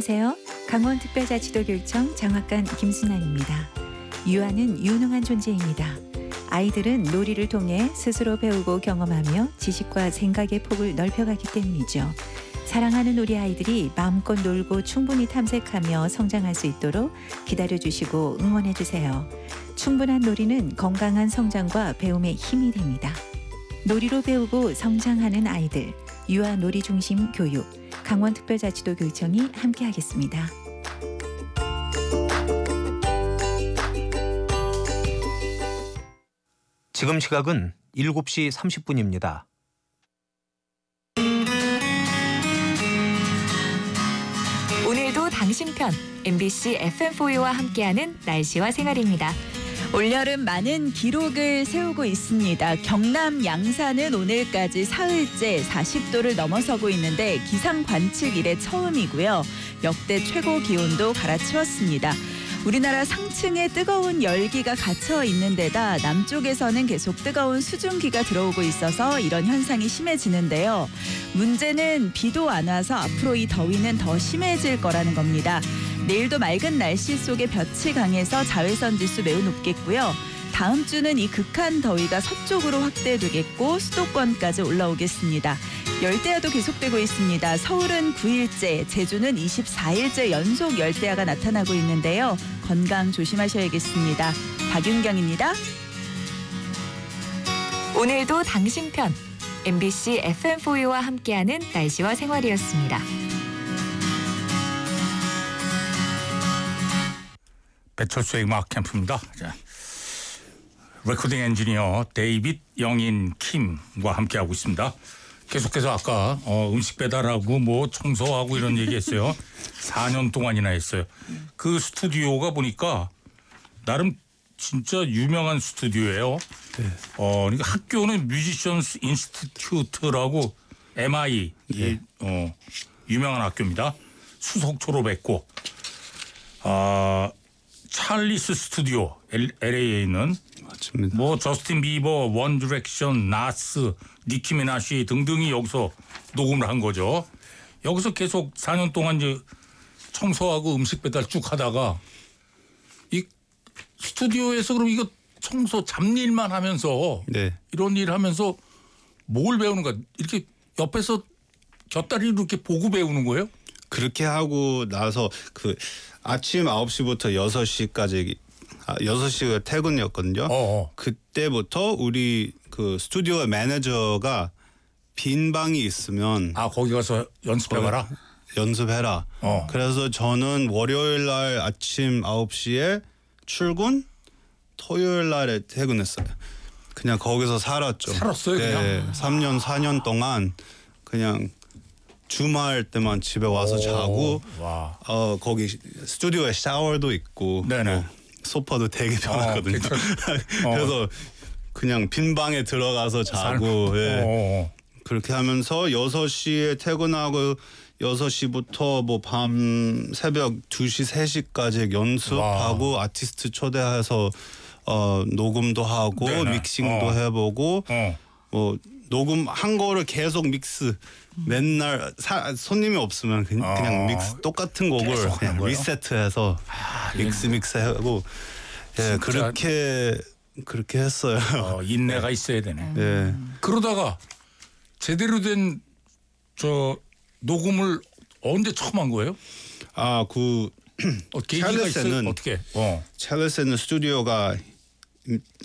안녕하세요. 강원특별자치도교육청 장학관 김순환입니다. 유아는 유능한 존재입니다. 아이들은 놀이를 통해 스스로 배우고 경험하며 지식과 생각의 폭을 넓혀가기 때문이죠. 사랑하는 우리 아이들이 마음껏 놀고 충분히 탐색하며 성장할 수 있도록 기다려주시고 응원해주세요. 충분한 놀이는 건강한 성장과 배움의 힘이 됩니다. 놀이로 배우고 성장하는 아이들, 유아 놀이 중심 교육, 강원특별자치도교육청이 함께하겠습니다. 지금 시각은 7시 30분입니다. 오늘도 당신 편 MBC FM4U와 함께하는 날씨와 생활입니다. 올여름 많은 기록을 세우고 있습니다. 경남 양산은 오늘까지 사흘째 40도를 넘어서고 있는데 기상 관측 이래 처음이고요. 역대 최고 기온도 갈아치웠습니다. 우리나라 상층에 뜨거운 열기가 갇혀 있는 데다 남쪽에서는 계속 뜨거운 수증기가 들어오고 있어서 이런 현상이 심해지는데요. 문제는 비도 안 와서 앞으로 이 더위는 더 심해질 거라는 겁니다. 내일도 맑은 날씨 속에 볕이 강해서 자외선 지수 매우 높겠고요. 다음 주는 이 극한 더위가 서쪽으로 확대되겠고 수도권까지 올라오겠습니다. 열대야도 계속되고 있습니다. 서울은 9일째, 제주는 24일째 연속 열대야가 나타나고 있는데요. 건강 조심하셔야겠습니다. 박윤경입니다. 오늘도 당신 편 MBC FM4U와 함께하는 날씨와 생활이었습니다. 배철수의 음악 캠프입니다. 자, 레코딩 엔지니어 데이빗 영인 킴과 함께하고 있습니다. 계속해서 아까 음식 배달하고 뭐 청소하고 이런 얘기했어요. 4년 동안이나 했어요. 그 스튜디오가 보니까 나름 진짜 유명한 스튜디오예요. 네. 그러니까 학교는 뮤지션스 인스티튜트라고 MI 유명한 학교입니다. 수석 졸업했고 찰리스 스튜디오 LA에 있는 맞습니다. 뭐 저스틴 비버, 원 디렉션, 나스, 니키 미나시 등등이 여기서 녹음을 한 거죠. 여기서 계속 4년 동안 이제 청소하고 음식 배달 쭉 하다가 이 스튜디오에서 그럼 이거 청소 잡일만 하면서 네. 이런 일 하면서 뭘 배우는가? 이렇게 옆에서 곁다리로 이렇게 보고 배우는 거예요? 그렇게 하고 나서 그 아침 9시부터 6시까지 6시가 퇴근이었거든요. 그때부터 우리 그 스튜디오 매니저가 빈 방이 있으면 거기 가서 연습해봐라. 연습해라. 그래서 저는 월요일 날 아침 9시에 출근, 토요일 날에 퇴근했어요. 그냥 거기서 살았죠. 살았어요, 그냥? 네, 3년, 4년 동안 그냥 주말 때만 집에 와서 자고 와. 거기 스튜디오에 샤워도 있고 네네. 뭐 소파도 되게 편하거든요. 그래서 그냥 빈 방에 들어가서 자고 그렇게 하면서 6시에 퇴근하고 6시부터 뭐 밤 새벽 2시, 3시까지 연습하고 아티스트 초대해서 녹음도 하고 네네. 믹싱도 해보고 뭐 녹음한 거를 계속 믹스 맨날 손님이 없으면 그냥 믹스 똑같은 곡을 그냥 리세트해서 믹스하고 예, 그렇게 했어요. 인내가 있어야 되네. 예. 그러다가 제대로 된 녹음을 언제 처음 한 거예요? 그 계기가 있어요? 찰리스는 어떻게? 찰리스는 스튜디오가